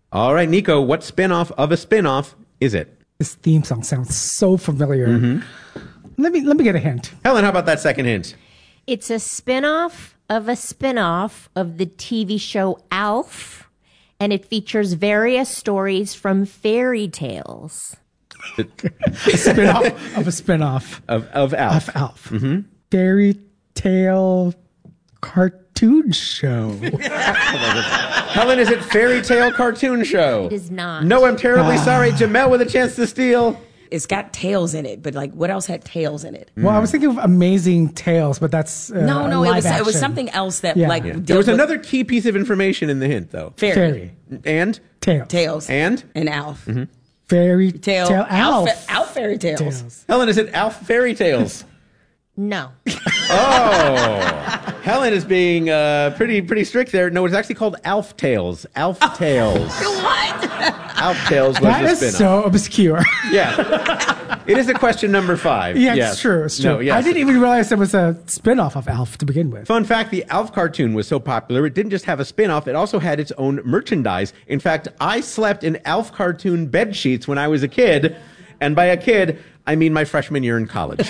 All right, Nico, what spinoff of a spinoff is it? This theme song sounds so familiar. Let me get a hint. Helen, how about that second hint? It's a spinoff of the TV show Alf, and it features various stories from fairy tales. A spinoff of a spinoff Of Alf. of Alf. Fairy tale cartoon show. Helen, is it fairy tale cartoon show? It is not. No, I'm terribly sorry. Jamel with a chance to steal. It's got tails in it, but like, what else had tails in it? Well, I was thinking of Amazing Tales, but that's No, live it was action. something else that Yeah. like. Yeah. There was another key piece of information in the hint, though. fairy Fairy And? tales And? Alf fairy tale Alf. Alf fairy tales. Tales. Helen, is it Alf Fairy Tales? No. Oh. Helen is being pretty strict there. No, it's actually called Alf Tales. Alf Tales. What? Alf Tales was That the is spin-off. so obscure. Yeah. It is a question number 5. Yeah, Yes. it's true. It's true. No, yes. I didn't even realize there was a spinoff of Alf to begin with. Fun fact, the Alf cartoon was so popular, it didn't just have a spin-off, it also had its own merchandise. In fact, I slept in Alf cartoon bed sheets when I was a kid, and by a kid, I mean my freshman year in college.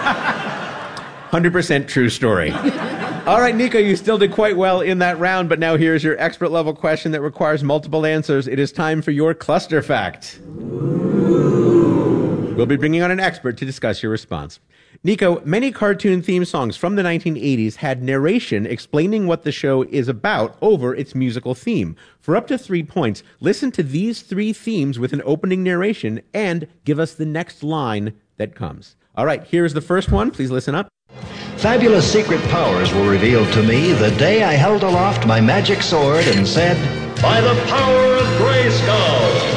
100% true story. All right, Nico, you still did quite well in that round, but now here's your expert level question that requires multiple answers. It is time for your cluster fact. We'll be bringing on an expert to discuss your response. Nico, many cartoon theme songs from the 1980s had narration explaining what the show is about over its musical theme. For up to 3 points, listen to these 3 themes with an opening narration and give us the next line that comes. All right, here's the first one. Please listen up. Fabulous secret powers were revealed to me the day I held aloft my magic sword and said, "By the power of Grayskull!"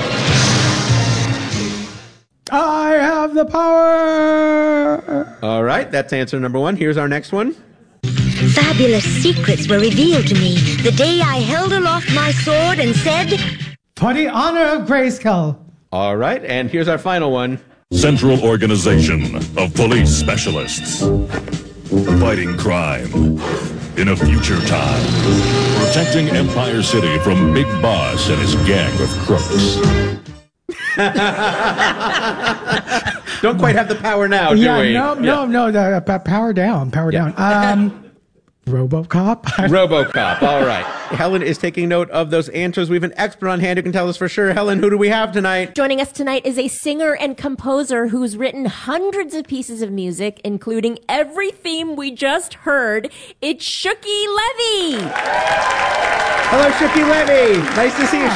I have the power. All right, that's answer number 1. Here's our next one. Fabulous secrets were revealed to me the day I held aloft my sword and said, For the honor of Grayskull. All right, and here's our final one. Central Organization of Police Specialists. Fighting crime in a future time. Protecting Empire City from Big Boss and his gang of crooks. Don't quite have the power now, do we? No. Power down. RoboCop. RoboCop. All right. Helen is taking note of those answers. We have an expert on hand who can tell us for sure. Helen, who do we have tonight? Joining us tonight is a singer and composer who's written hundreds of pieces of music, including every theme we just heard. It's Shuki Levy. Hello, Shuki Levy. Nice to see you,